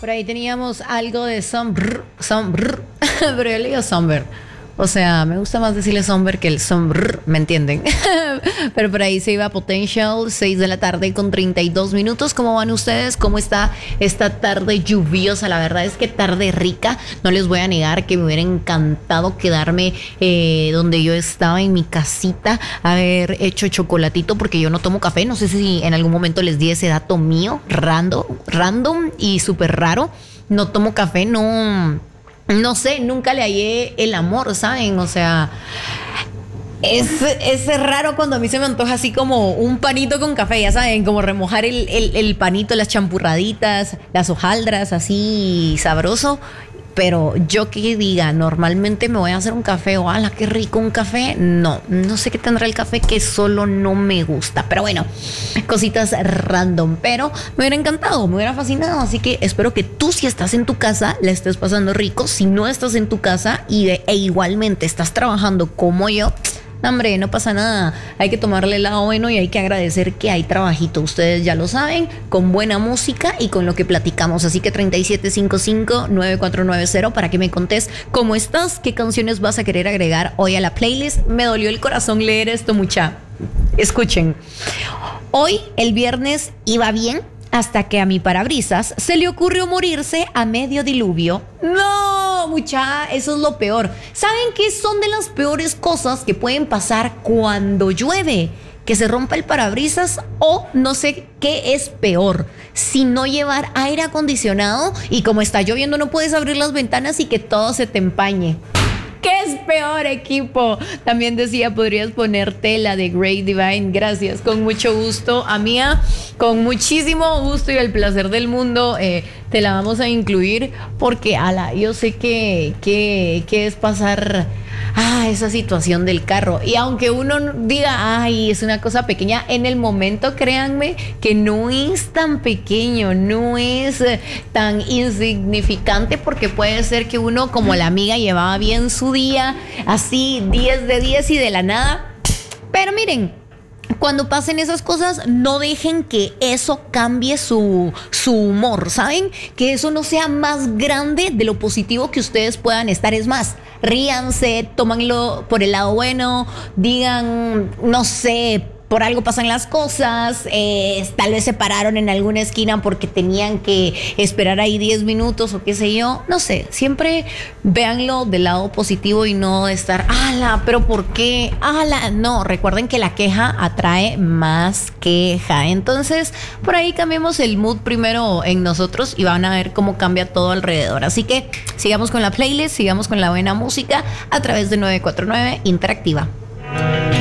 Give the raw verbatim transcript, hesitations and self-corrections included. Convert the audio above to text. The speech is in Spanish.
Por ahí teníamos algo de Sombrr, Sombrr, pero yo le digo Somber. O sea, me gusta más decirle Somber que el Sombrr, ¿me entienden? Pero por ahí se iba Potential, seis de la tarde con treinta y dos minutos. ¿Cómo van ustedes? ¿Cómo está esta tarde lluviosa? La verdad es que tarde rica. No les voy a negar que me hubiera encantado quedarme eh, donde yo estaba en mi casita, haber hecho chocolatito, porque yo no tomo café. No sé si en algún momento les di ese dato mío, random, random y súper raro. No tomo café, no... No sé, nunca le hallé el amor, ¿saben? O sea, es, es raro cuando a mí se me antoja así como un panito con café, ya saben, como remojar el, el, el panito, las champurraditas, las hojaldras, así sabroso. Pero yo que diga, normalmente me voy a hacer un café, o ala, qué rico un café. No, no sé qué tendrá el café que solo no me gusta. Pero bueno, cositas random. Pero me hubiera encantado, me hubiera fascinado. Así que espero que tú, si estás en tu casa, la estés pasando rico. Si no estás en tu casa y de, e igualmente estás trabajando como yo, no, hombre, no pasa nada. Hay que tomarle el lado bueno y hay que agradecer que hay trabajito. Ustedes ya lo saben, con buena música y con lo que platicamos. Así que treinta y siete cincuenta y cinco, noventa y cuatro noventa para que me contés cómo estás, qué canciones vas a querer agregar hoy a la playlist. Me dolió el corazón leer esto, mucha. Escuchen. Hoy, el viernes, iba bien hasta que a mi parabrisas se le ocurrió morirse a medio diluvio. No, mucha, eso es lo peor. ¿Saben qué son de las peores cosas que pueden pasar cuando llueve? Que se rompa el parabrisas, o no sé qué es peor, si no llevar aire acondicionado y como está lloviendo no puedes abrir las ventanas y que todo se te empañe. ¿Qué es peor, equipo? También decía, podrías poner tela de Great Divine. Gracias, con mucho gusto. Amiga, con muchísimo gusto y el placer del mundo, eh, te la vamos a incluir porque, ala, yo sé que, que, que es pasar ah, esa situación del carro. Y aunque uno diga, ay, es una cosa pequeña, en el momento, créanme, que no es tan pequeño, no es eh, tan insignificante, porque puede ser que uno, como la amiga, llevaba bien su día, así, diez de diez y de la nada. Pero miren, cuando pasen esas cosas, no dejen que eso cambie su, su humor, ¿saben? Que eso no sea más grande de lo positivo que ustedes puedan estar. Es más, ríanse, tómanlo por el lado bueno, digan, no sé, por algo pasan las cosas, eh, tal vez se pararon en alguna esquina porque tenían que esperar ahí diez minutos o qué sé yo, no sé, siempre véanlo del lado positivo y no de estar, ala, pero ¿por qué? Ala, no, recuerden que la queja atrae más queja. Entonces, por ahí cambiemos el mood primero en nosotros y van a ver cómo cambia todo alrededor. Así que sigamos con la playlist, sigamos con la buena música a través de nueve cuatro nueve Interactiva.